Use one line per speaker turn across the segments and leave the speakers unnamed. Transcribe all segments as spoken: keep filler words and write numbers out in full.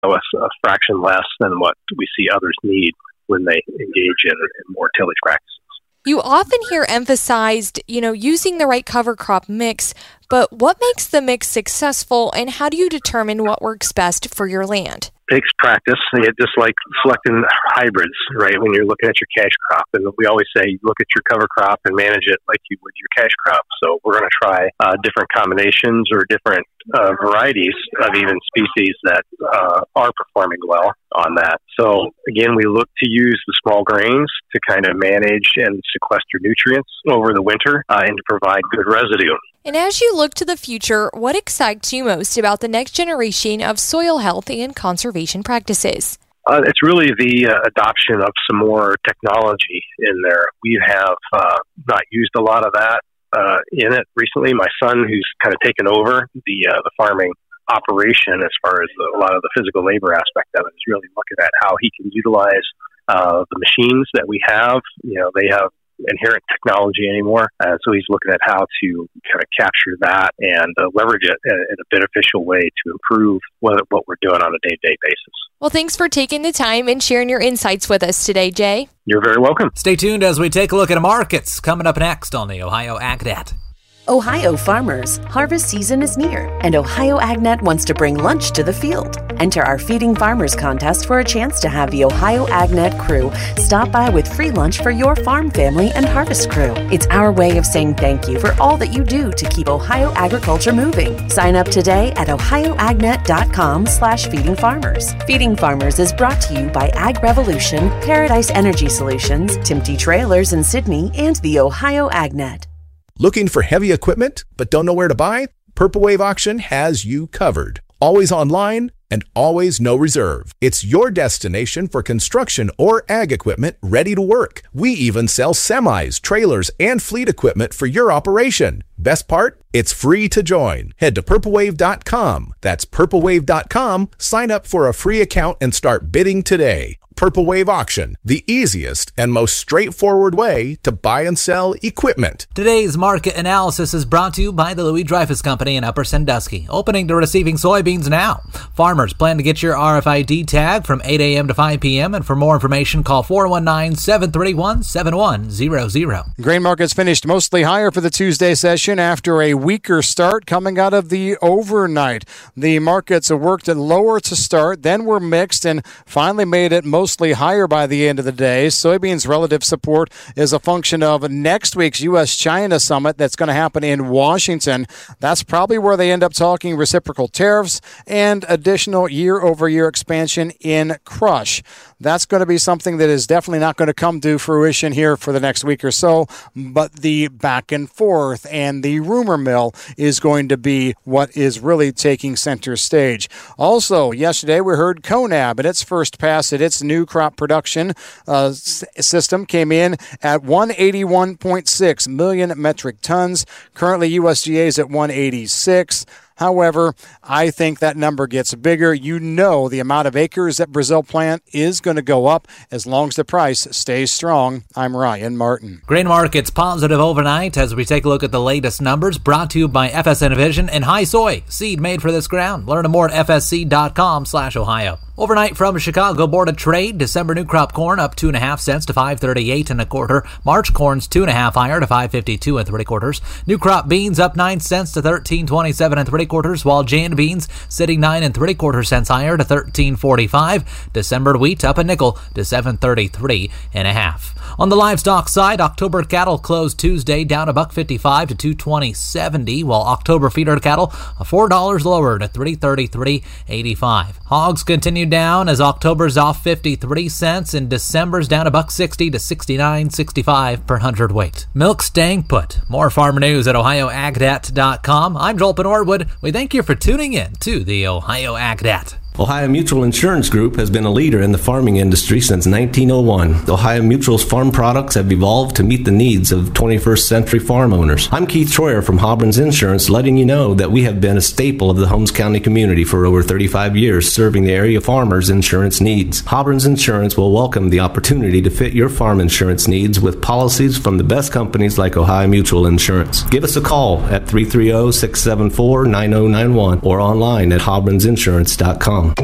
a, a fraction less than what we see others need when they engage in, in more tillage practices.
You often hear emphasized, you know, using the right cover crop mix, but what makes the mix successful, and how do you determine what works best for your land?
Takes practice, just like selecting hybrids, right? When you're looking at your cash crop, and we always say, look at your cover crop and manage it like you would your cash crop. So we're going to try uh, different combinations or different uh, varieties of even species that uh, are performing well on that. So again, we look to use the small grains to kind of manage and sequester nutrients over the winter uh, and to provide good residue.
And as you look to the future, what excites you most about the next generation of soil health and conservation practices?
Uh, it's really the uh, adoption of some more technology in there. We have uh, not used a lot of that uh, in it recently. My son, who's kind of taken over the uh, the farming operation as far as the, a lot of the physical labor aspect of it, is really looking at how he can utilize uh, the machines that we have. You know, they have inherent technology anymore. Uh, so he's looking at how to kind of capture that and uh, leverage it in, in a beneficial way to improve what, what we're doing on a day-to-day basis.
Well, thanks for taking the time and sharing your insights with us today, Jay.
You're very welcome.
Stay tuned as we take a look at markets coming up next on the Ohio AgNet.
Ohio farmers, harvest season is near, and Ohio AgNet wants to bring lunch to the field. Enter our Feeding Farmers contest for a chance to have the Ohio AgNet crew stop by with free lunch for your farm family and harvest crew. It's our way of saying thank you for all that you do to keep Ohio agriculture moving. Sign up today at ohioagnet.com slash feeding farmers. Feeding Farmers is brought to you by Ag Revolution, Paradise Energy Solutions, Timty Trailers in Sydney, and the Ohio AgNet.
Looking for heavy equipment but don't know where to buy? Purple Wave Auction has you covered. Always online and always no reserve. It's your destination for construction or ag equipment ready to work. We even sell semis, trailers, and fleet equipment for your operation. Best part? It's free to join. Head to purple wave dot com. That's purple wave dot com. Sign up for a free account and start bidding today. Purple Wave Auction, the easiest and most straightforward way to buy and sell equipment.
Today's market analysis is brought to you by the Louis Dreyfus Company in Upper Sandusky, opening to receiving soybeans now. Farmers, plan to get your R F I D tag from eight a.m. to five p.m. and for more information, call four one nine, seven three one, seven one zero zero.
Grain markets finished mostly higher for the Tuesday session after a weaker start coming out of the overnight. The markets worked at lower to start, then were mixed, and finally made it mostly higher by the end of the day. Soybeans' relative support is a function of next week's U S China summit that's going to happen in Washington. That's probably where they end up talking reciprocal tariffs and additional year-over-year expansion in crush. That's going to be something that is definitely not going to come to fruition here for the next week or so, but the back and forth and the rumor mill is going to be what is really taking center stage. Also, yesterday we heard CONAB in its first pass at its new crop production uh, s- system came in at one eighty-one point six million metric tons. Currently, U S D A is at one eighty-six. However, I think that number gets bigger. You know the amount of acres that Brazil plant is going to go up as long as the price stays strong. I'm Ryan Martin.
Grain markets positive overnight as we take a look at the latest numbers, brought to you by F S N Vision and High Soy, seed made for this ground. Learn more at fsc.com slash Ohio. Overnight from Chicago Board of Trade, December new crop corn up two and a half cents to five thirty-eight and a quarter. March corn's two and a half higher to five fifty-two and three quarters. New crop beans up nine cents to thirteen twenty-seven and three quarters, while Jan beans sitting nine and three quarter cents higher to thirteen forty-five. December wheat up a nickel to seven thirty-three and a half. On the livestock side, October cattle closed Tuesday down a buck fifty-five to two twenty seventy, while October feeder cattle four dollars lower to three thirty-three eighty-five. Hogs continued down as October's off fifty-three cents and December's down a buck sixty to sixty-nine sixty-five per hundredweight. Milk staying put. More farm news at ohio agnet dot com. I'm Joel Norwood. We thank you for tuning in to the Ohio AgNet.
Ohio Mutual Insurance Group has been a leader in the farming industry since nineteen oh one. Ohio Mutual's farm products have evolved to meet the needs of twenty-first century farm owners. I'm Keith Troyer from Hobbrins Insurance, letting you know that we have been a staple of the Holmes County community for over thirty-five years, serving the area farmers' insurance needs. Hobbrins Insurance will welcome the opportunity to fit your farm insurance needs with policies from the best companies like Ohio Mutual Insurance. Give us a call at three three zero, six seven four, nine zero nine one or online at hobbrins insurance dot com.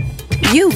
You